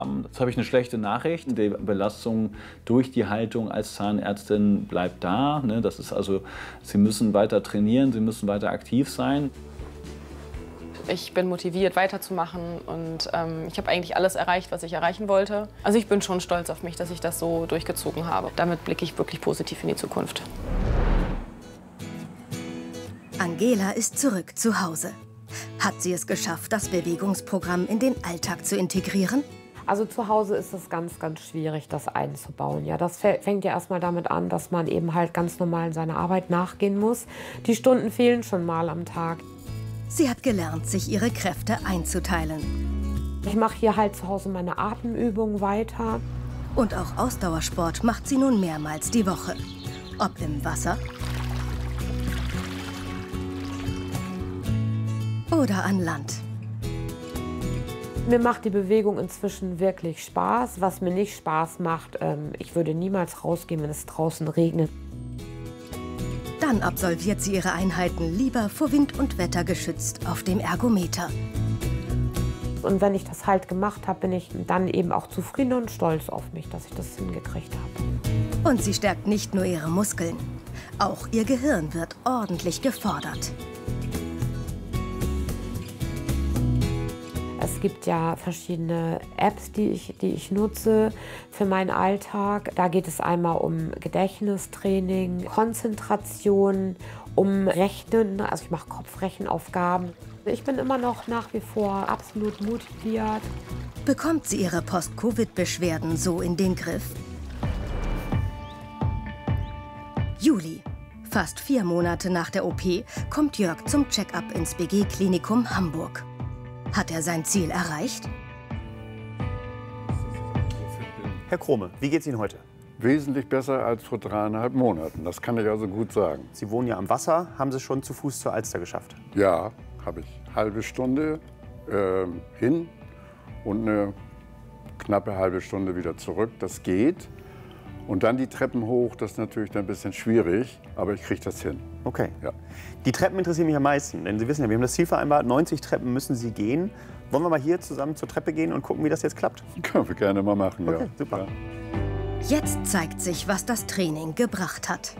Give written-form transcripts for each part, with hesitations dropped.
Jetzt habe ich eine schlechte Nachricht. Die Belastung durch die Haltung als Zahnärztin bleibt da. Das ist also, Sie müssen weiter trainieren, Sie müssen weiter aktiv sein. Ich bin motiviert, weiterzumachen und ich habe eigentlich alles erreicht, was ich erreichen wollte. Also ich bin schon stolz auf mich, dass ich das so durchgezogen habe. Damit blicke ich wirklich positiv in die Zukunft. Angela ist zurück zu Hause. Hat sie es geschafft, das Bewegungsprogramm in den Alltag zu integrieren? Also zu Hause ist es ganz, ganz schwierig, das einzubauen. Ja, das fängt ja erstmal damit an, dass man eben halt ganz normal in seiner Arbeit nachgehen muss. Die Stunden fehlen schon mal am Tag. Sie hat gelernt, sich ihre Kräfte einzuteilen. Ich mache hier halt zu Hause meine Atemübungen weiter. Und auch Ausdauersport macht sie nun mehrmals die Woche. Ob im Wasser oder an Land. Mir macht die Bewegung inzwischen wirklich Spaß. Was mir nicht Spaß macht, ich würde niemals rausgehen, wenn es draußen regnet. Dann absolviert sie ihre Einheiten lieber vor Wind und Wetter geschützt auf dem Ergometer. Und wenn ich das halt gemacht habe, bin ich dann eben auch zufrieden und stolz auf mich, dass ich das hingekriegt habe. Und sie stärkt nicht nur ihre Muskeln, auch ihr Gehirn wird ordentlich gefordert. Es gibt ja verschiedene Apps, die ich nutze für meinen Alltag. Da geht es einmal um Gedächtnistraining, Konzentration, um Rechnen. Also ich mache Kopfrechenaufgaben. Ich bin immer noch nach wie vor absolut motiviert. Bekommt sie ihre Post-Covid-Beschwerden so in den Griff? Juli. Fast 4 Monate nach der OP kommt Jörg zum Check-up ins BG-Klinikum Hamburg. Hat er sein Ziel erreicht? Herr Krome, wie geht's Ihnen heute? Wesentlich besser als vor 3,5 Monaten. Das kann ich also gut sagen. Sie wohnen ja am Wasser. Haben Sie schon zu Fuß zur Alster geschafft? Ja, habe ich. Halbe Stunde hin und eine knappe halbe Stunde wieder zurück. Das geht. Und dann die Treppen hoch, das ist natürlich dann ein bisschen schwierig, aber ich kriege das hin. Okay. Ja. Die Treppen interessieren mich am meisten, denn Sie wissen ja, wir haben das Ziel vereinbart, 90 Treppen müssen Sie gehen. Wollen wir mal hier zusammen zur Treppe gehen und gucken, wie das jetzt klappt? Können wir gerne mal machen, okay, ja. Super. Ja. Jetzt zeigt sich, was das Training gebracht hat.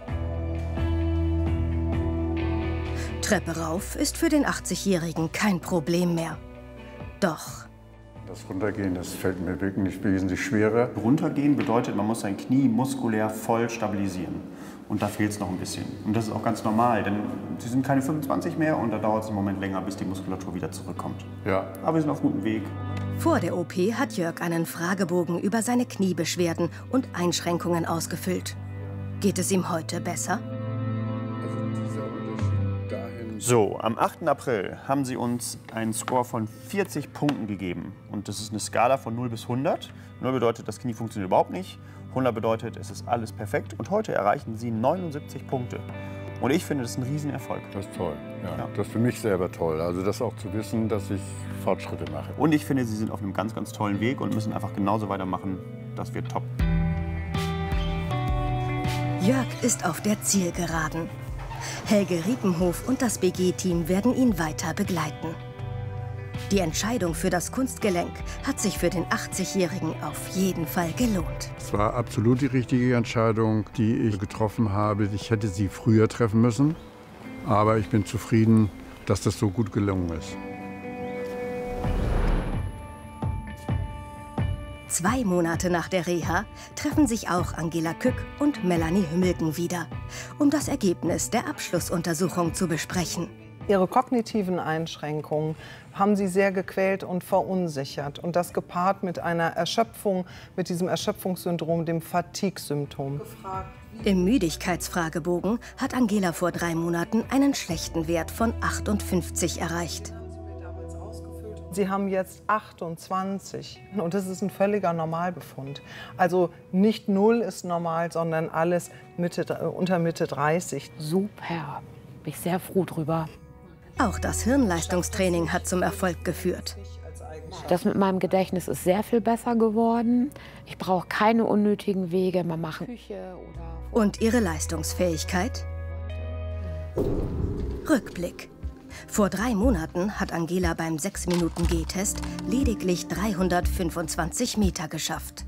Treppe rauf ist für den 80-Jährigen kein Problem mehr. Doch Das Runtergehen, das fällt mir wirklich wesentlich schwerer. Runtergehen bedeutet, man muss sein Knie muskulär voll stabilisieren. Und da fehlt es noch ein bisschen. Und das ist auch ganz normal, denn Sie sind keine 25 mehr und da dauert es einen Moment länger, bis die Muskulatur wieder zurückkommt. Ja. Aber wir sind auf gutem Weg. vor der OP hat Jörg einen Fragebogen über seine Kniebeschwerden und Einschränkungen ausgefüllt. Geht es ihm heute besser? So, am 8. April haben Sie uns einen Score von 40 Punkten gegeben. Und das ist eine Skala von 0 bis 100. 0 bedeutet, das Knie funktioniert überhaupt nicht. 100 bedeutet, es ist alles perfekt. Und heute erreichen Sie 79 Punkte. Und ich finde, das ist ein Riesenerfolg. Das ist toll. Ja. Ja. Das ist für mich selber toll. Also das auch zu wissen, dass ich Fortschritte mache. Und ich finde, Sie sind auf einem ganz, ganz tollen Weg und müssen einfach genauso weitermachen. Das wird top. Jörg ist auf der Zielgeraden. Helge Riepenhof und das BG-Team werden ihn weiter begleiten. Die Entscheidung für das Kunstgelenk hat sich für den 80-Jährigen auf jeden Fall gelohnt. Es war absolut die richtige Entscheidung, die ich getroffen habe. Ich hätte sie früher treffen müssen, aber ich bin zufrieden, dass das so gut gelungen ist. 2 Monate nach der Reha treffen sich auch Angela Kück und Melanie Hümmelken wieder, um das Ergebnis der Abschlussuntersuchung zu besprechen. Ihre kognitiven Einschränkungen haben sie sehr gequält und verunsichert. Und das gepaart mit einer Erschöpfung, mit diesem Erschöpfungssyndrom, dem Fatigue-Symptom. Im Müdigkeitsfragebogen hat Angela vor 3 Monaten einen schlechten Wert von 58 erreicht. Sie haben jetzt 28 und das ist ein völliger Normalbefund. Also nicht 0 ist normal, sondern alles unter Mitte 30. Super, bin ich sehr froh drüber. Auch das Hirnleistungstraining hat zum Erfolg geführt. Das mit meinem Gedächtnis ist sehr viel besser geworden. Ich brauche keine unnötigen Wege mehr machen. Und ihre Leistungsfähigkeit? Rückblick. Vor 3 Monaten hat Angela beim 6-Minuten-G-Test lediglich 325 Meter geschafft.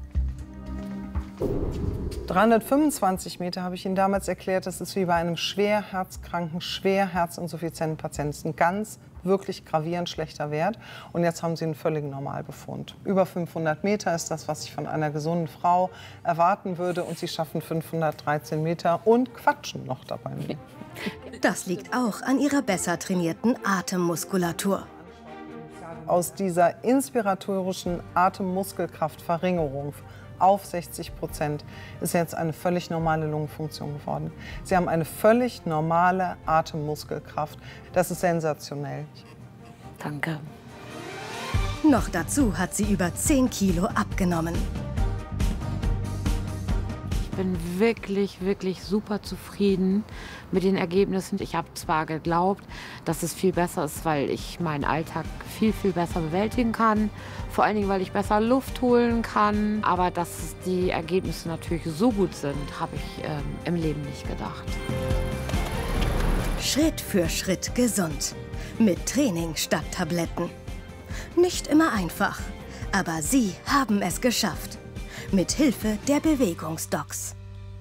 325 Meter habe ich Ihnen damals erklärt, das ist wie bei einem schwer herzkranken, schwer herzinsuffizienten Patienten. Das ist ein ganz, wirklich gravierend schlechter Wert. Und jetzt haben Sie einen völligen Normalbefund. Über 500 Meter ist das, was ich von einer gesunden Frau erwarten würde. Und Sie schaffen 513 Meter und quatschen noch dabei. Das liegt auch an ihrer besser trainierten Atemmuskulatur. Aus dieser inspiratorischen Atemmuskelkraftverringerung auf 60% ist jetzt eine völlig normale Lungenfunktion geworden. Sie haben eine völlig normale Atemmuskelkraft. Das ist sensationell. Danke. Noch dazu hat sie über 10 Kilo abgenommen. Ich bin wirklich, wirklich super zufrieden mit den Ergebnissen. Ich habe zwar geglaubt, dass es viel besser ist, weil ich meinen Alltag viel, viel besser bewältigen kann. Vor allen Dingen, weil ich besser Luft holen kann. Aber dass die Ergebnisse natürlich so gut sind, habe ich im Leben nicht gedacht. Schritt für Schritt gesund. Mit Training statt Tabletten. Nicht immer einfach, aber sie haben es geschafft. Mit Hilfe der Bewegungsdocs.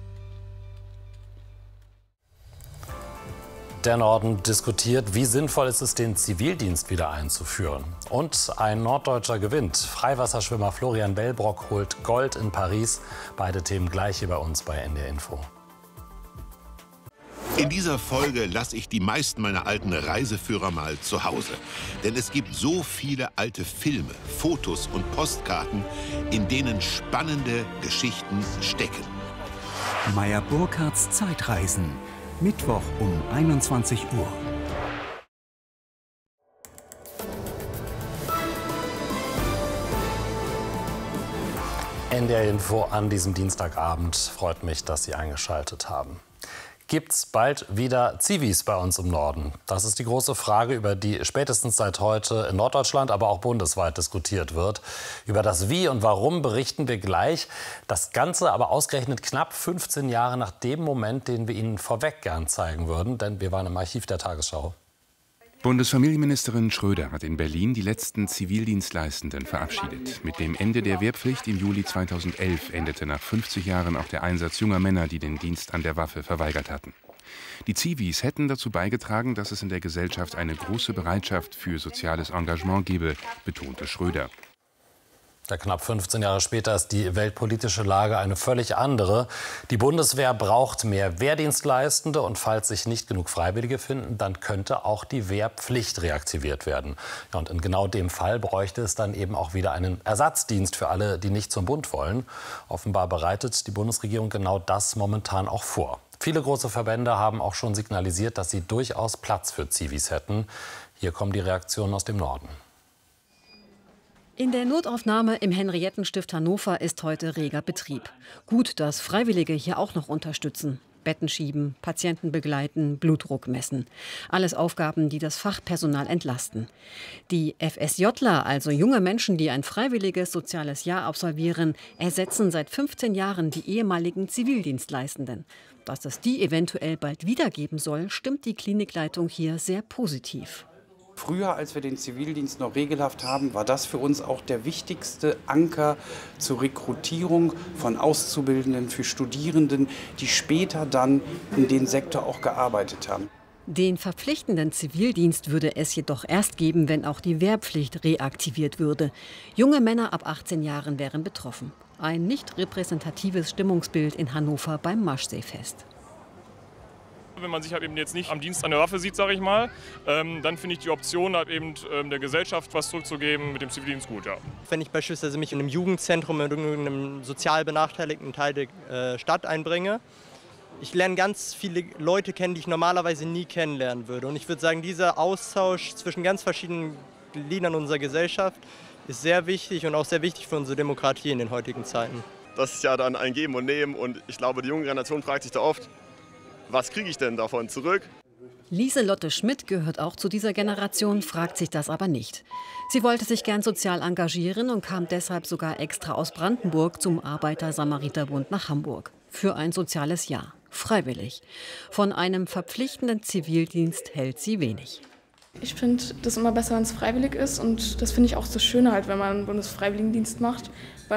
Der Norden diskutiert, wie sinnvoll ist es, den Zivildienst wieder einzuführen. Und ein Norddeutscher gewinnt. Freiwasserschwimmer Florian Bellbrock holt Gold in Paris. Beide Themen gleich hier bei uns bei NDR Info. In dieser Folge lasse ich die meisten meiner alten Reiseführer mal zu Hause. Denn es gibt so viele alte Filme, Fotos und Postkarten, in denen spannende Geschichten stecken. Meyer Burkhardts Zeitreisen. Mittwoch um 21 Uhr. NDR Info an diesem Dienstagabend. Freut mich, dass Sie eingeschaltet haben. Gibt's bald wieder Zivis bei uns im Norden? Das ist die große Frage, über die spätestens seit heute in Norddeutschland, aber auch bundesweit diskutiert wird. Über das Wie und Warum berichten wir gleich. Das Ganze aber ausgerechnet knapp 15 Jahre nach dem Moment, den wir Ihnen vorweg gern zeigen würden, denn wir waren im Archiv der Tagesschau. Bundesfamilienministerin Schröder hat in Berlin die letzten Zivildienstleistenden verabschiedet. Mit dem Ende der Wehrpflicht im Juli 2011 endete nach 50 Jahren auch der Einsatz junger Männer, die den Dienst an der Waffe verweigert hatten. Die Zivis hätten dazu beigetragen, dass es in der Gesellschaft eine große Bereitschaft für soziales Engagement gebe, betonte Schröder. Ja, knapp 15 Jahre später ist die weltpolitische Lage eine völlig andere. Die Bundeswehr braucht mehr Wehrdienstleistende und falls sich nicht genug Freiwillige finden, dann könnte auch die Wehrpflicht reaktiviert werden. Ja, und in genau dem Fall bräuchte es dann eben auch wieder einen Ersatzdienst für alle, die nicht zum Bund wollen. Offenbar bereitet die Bundesregierung genau das momentan auch vor. Viele große Verbände haben auch schon signalisiert, dass sie durchaus Platz für Zivis hätten. Hier kommen die Reaktionen aus dem Norden. In der Notaufnahme im Henriettenstift Hannover ist heute reger Betrieb. Gut, dass Freiwillige hier auch noch unterstützen. Betten schieben, Patienten begleiten, Blutdruck messen. Alles Aufgaben, die das Fachpersonal entlasten. Die FSJler, also junge Menschen, die ein freiwilliges soziales Jahr absolvieren, ersetzen seit 15 Jahren die ehemaligen Zivildienstleistenden. Dass es die eventuell bald wiedergeben soll, stimmt die Klinikleitung hier sehr positiv. Früher, als wir den Zivildienst noch regelhaft haben, war das für uns auch der wichtigste Anker zur Rekrutierung von Auszubildenden für Studierenden, die später dann in den Sektor auch gearbeitet haben. Den verpflichtenden Zivildienst würde es jedoch erst geben, wenn auch die Wehrpflicht reaktiviert würde. Junge Männer ab 18 Jahren wären betroffen. Ein nicht repräsentatives Stimmungsbild in Hannover beim Maschseefest. Wenn man sich halt eben jetzt nicht am Dienst an der Waffe sieht, sage ich mal, dann finde ich die Option, halt eben der Gesellschaft was zurückzugeben, mit dem Zivildienst gut, ja. Wenn ich beispielsweise mich in einem Jugendzentrum in irgendeinem sozial benachteiligten Teil der Stadt einbringe, ich lerne ganz viele Leute kennen, die ich normalerweise nie kennenlernen würde. Und ich würde sagen, dieser Austausch zwischen ganz verschiedenen Gliedern unserer Gesellschaft ist sehr wichtig und auch sehr wichtig für unsere Demokratie in den heutigen Zeiten. Das ist ja dann ein Geben und Nehmen und ich glaube, die junge Generation fragt sich da oft, was kriege ich denn davon zurück? Lieselotte Schmidt gehört auch zu dieser Generation, fragt sich das aber nicht. Sie wollte sich gern sozial engagieren und kam deshalb sogar extra aus Brandenburg zum Arbeiter-Samariter-Bund nach Hamburg. Für ein soziales Jahr. Freiwillig. Von einem verpflichtenden Zivildienst hält sie wenig. Ich finde das immer besser, wenn es freiwillig ist und das finde ich auch das Schöne halt, wenn man einen Bundesfreiwilligendienst macht,